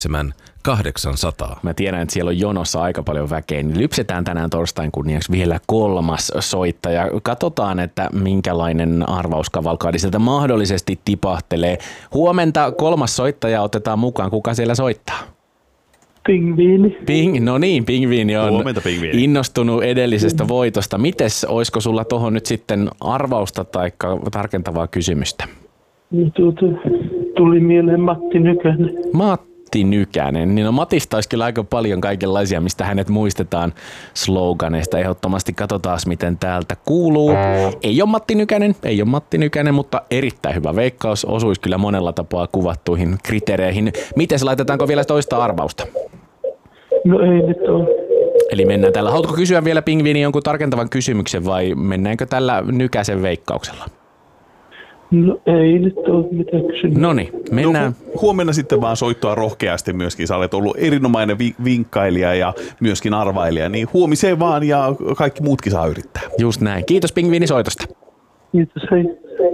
800. Mä tiedän, että siellä on jonossa aika paljon väkeä, niin lypsetään tänään torstain kunniaksi vielä 3. soittaja. Katsotaan, että minkälainen arvauskavalkaadi sieltä mahdollisesti tipahtelee. Huomenta 3. soittaja otetaan mukaan. Kuka siellä soittaa? Pingviini. No niin, Pingviini on Huomenta, Pingviini. innostunut edellisestä voitosta. Mites, olisiko sulla tohon nyt sitten arvausta tai tarkentavaa kysymystä? Tuli mieleen Matti Nykänen. Matti Nykänen. Niin no Matista olisi kyllä aika paljon kaikenlaisia, mistä hänet muistetaan sloganeista. Ehdottomasti katsotaan, miten täältä kuuluu. Ei ole Matti Nykänen, mutta erittäin hyvä veikkaus. Osuisi kyllä monella tapaa kuvattuihin kriteereihin. Miten laitetaanko vielä toista arvausta? No ei nyt ole. Eli mennään tällä. Haluatko kysyä vielä Pingviini jonkun tarkentavan kysymyksen vai mennäänkö tällä Nykäsen veikkauksella? No ei nyt ole mitään kysynyt. Noniin, mennään. Huomenna sitten vaan soittaa rohkeasti myöskin. Sä olet ollut erinomainen vinkkailija ja myöskin arvailija. Niin huomiseen vaan ja kaikki muutkin saa yrittää. Just näin. Kiitos Pingviini soitosta. Kiitos, hei.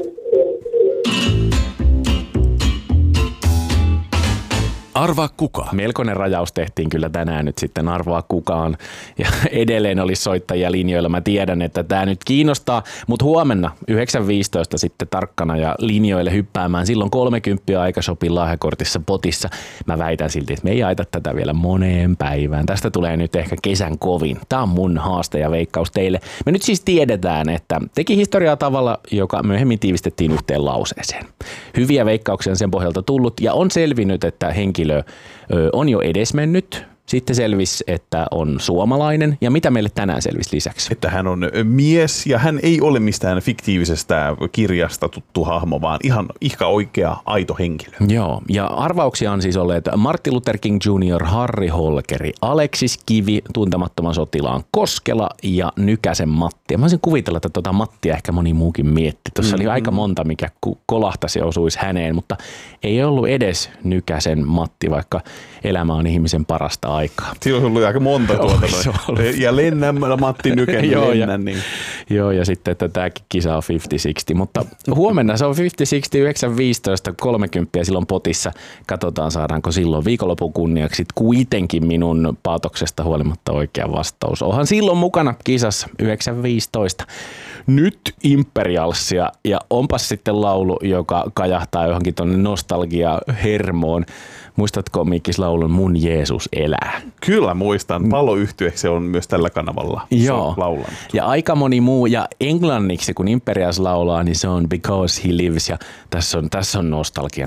Arvaa kuka? Melkoinen rajaus tehtiin kyllä tänään nyt sitten arvoa kukaan. Ja edelleen olisi soittajia linjoilla. Mä tiedän, että tämä nyt kiinnostaa, mutta huomenna 9.15 sitten tarkkana ja linjoille hyppäämään. Silloin 30 aika sopii lahjakortissa potissa. Mä väitän silti, että me ei aita tätä vielä moneen päivään. Tästä tulee nyt ehkä kesän kovin. Tää on mun haaste ja veikkaus teille. Me nyt siis tiedetään, että teki historiaa tavalla, joka myöhemmin tiivistettiin yhteen lauseeseen. Hyviä veikkauksia on sen pohjalta tullut ja on selvinnyt, että henkilö on jo edesmennyt. Sitten selvisi, että on suomalainen. Ja mitä meille tänään selvisi lisäksi? Että hän on mies ja hän ei ole mistään fiktiivisestä kirjasta tuttu hahmo, vaan ihan oikea, aito henkilö. Joo, ja arvauksia on siis olleet Martin Luther King Jr., Harri Holkeri, Aleksis Kivi, Tuntemattoman sotilaan Koskela ja Nykäsen Matti. Mä voisin kuvitella, että tuota Mattia ehkä moni muukin mietti. Tuossa oli aika monta, mikä kolahtaisi ja osuisi häneen, mutta ei ollut edes Nykäsen Matti, vaikka elämä on ihmisen parasta aikaa. Siinä on ollut aika monta ja lennä Matti Nykänen lennä. Niin. Joo, ja sitten että tämäkin kisa on 50-60, mutta huomenna se on 50-60, 9.15, 30 silloin potissa. Katsotaan, saadaanko silloin viikonlopun kunniaksi kuitenkin minun paatoksesta huolimatta oikea vastaus. Onhan silloin mukana kisassa 9.15. Nyt Imperialsia ja onpas sitten laulu, joka kajahtaa johonkin tuonne nostalgia-hermoon. Muistatko Mikkis laulun Mun Jeesus elää? Kyllä muistan. Paloyhtyeeksi se on myös tällä kanavalla laulanut. Ja aika moni muu. Ja englanniksi kun Imperials laulaa, niin se on Because He Lives. Ja tässä on nostalgia